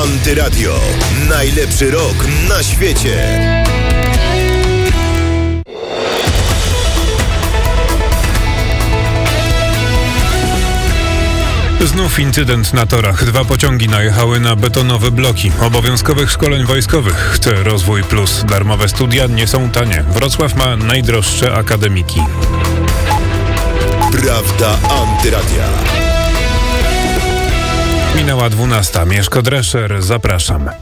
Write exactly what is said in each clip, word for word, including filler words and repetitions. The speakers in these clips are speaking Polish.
Antyradio. Najlepszy rok na świecie. Znów incydent na torach. Dwa pociągi najechały na betonowe bloki. Obowiązkowych szkoleń wojskowych chce Rozwój Plus. Darmowe studia nie są tanie. Wrocław ma najdroższe akademiki. Prawda Antyradia. Minęła dwunasta. Mieszko Drescher, zapraszam.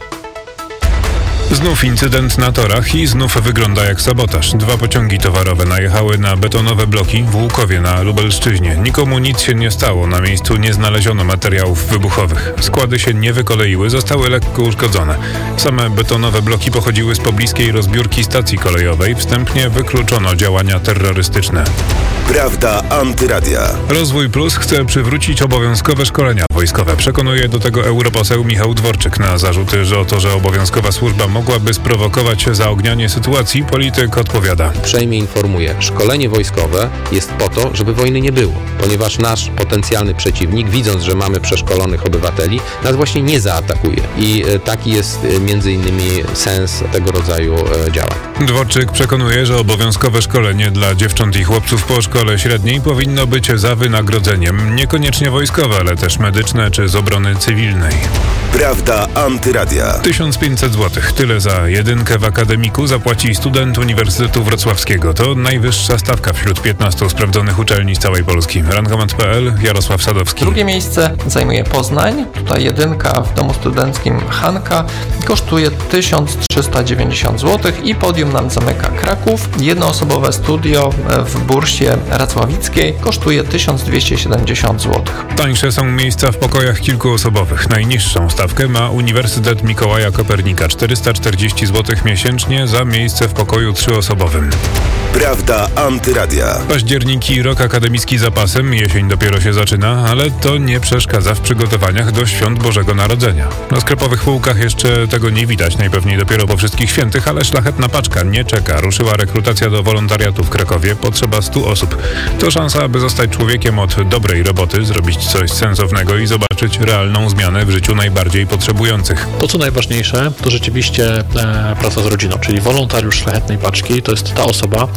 Znów incydent na torach i znów wygląda jak sabotaż. Dwa pociągi towarowe najechały na betonowe bloki w Łukowie na Lubelszczyźnie. Nikomu nic się nie stało, na miejscu nie znaleziono materiałów wybuchowych. Składy się nie wykoleiły, zostały lekko uszkodzone. Same betonowe bloki pochodziły z pobliskiej rozbiórki stacji kolejowej. Wstępnie wykluczono działania terrorystyczne. Prawda Antyradia. Rozwój Plus chce przywrócić obowiązkowe szkolenia wojskowe. Przekonuje do tego europoseł Michał Dworczyk. Na zarzuty, że o to, że obowiązkowa służba mogłaby sprowokować zaognianie sytuacji, polityk odpowiada. Uprzejmie informuję, szkolenie wojskowe jest po to, żeby wojny nie było, ponieważ nasz potencjalny przeciwnik, widząc, że mamy przeszkolonych obywateli, nas właśnie nie zaatakuje. I taki jest między innymi sens tego rodzaju działań. Dworczyk przekonuje, że obowiązkowe szkolenie dla dziewcząt i chłopców po szkole średniej powinno być za wynagrodzeniem, niekoniecznie wojskowe, ale też medyczne czy z obrony cywilnej. Prawda Antyradia. tysiąc pięćset złotych. Tyle za jedynkę w akademiku zapłaci student Uniwersytetu Wrocławskiego. To najwyższa stawka wśród piętnastu sprawdzonych uczelni z całej Polski. Rankomat kropka p l, Jarosław Sadowski. Drugie miejsce zajmuje Poznań. Tutaj jedynka w domu studenckim Hanka kosztuje tysiąc trzysta dziewięćdziesiąt złotych i podium nam zamyka Kraków. Jednoosobowe studio w bursie racławickiej kosztuje tysiąc dwieście siedemdziesiąt złotych. Tańsze są miejsca w pokojach kilkuosobowych. Najniższą stawkę ma Uniwersytet Mikołaja Kopernika. czterysta czterdzieści złotych miesięcznie za miejsce w pokoju trzyosobowym. Prawda Antyradia. Październik i rok akademicki za pasem, jesień dopiero się zaczyna, ale to nie przeszkadza w przygotowaniach do świąt Bożego Narodzenia. Na sklepowych półkach jeszcze tego nie widać, najpewniej dopiero po wszystkich świętych, ale szlachetna paczka nie czeka. Ruszyła rekrutacja do wolontariatu w Krakowie, potrzeba stu osób. To szansa, aby zostać człowiekiem od dobrej roboty, zrobić coś sensownego i zobaczyć realną zmianę w życiu najbardziej potrzebujących. To, co najważniejsze, to rzeczywiście e, praca z rodziną, czyli wolontariusz szlachetnej paczki. To jest ta osoba,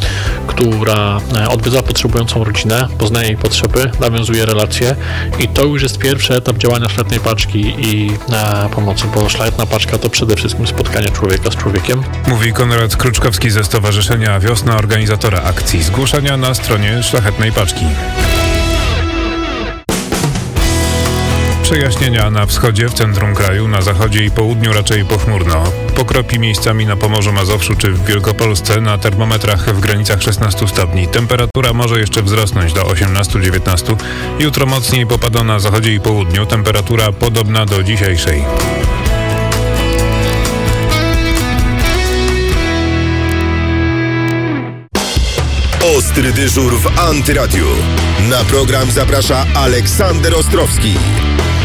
która e, odwiedza potrzebującą rodzinę, poznaje jej potrzeby, nawiązuje relacje i to już jest pierwszy etap działania szlachetnej paczki i e, pomocy, bo szlachetna paczka to przede wszystkim spotkanie człowieka z człowiekiem. Mówi Konrad Kruczkowski ze Stowarzyszenia Wiosna, organizatora akcji. Zgłoszenia na stronie Szlachetnej Paczki. Przejaśnienia na wschodzie, w centrum kraju, na zachodzie i południu raczej pochmurno. Pokropi miejscami na Pomorzu, Mazowszu czy w Wielkopolsce, na termometrach w granicach szesnastu stopni. Temperatura może jeszcze wzrosnąć do osiemnastu dziewiętnastu. Jutro mocniej popada na zachodzie i południu. Temperatura podobna do dzisiejszej. Ostry dyżur w Antyradiu. Na program zaprasza Aleksander Ostrowski.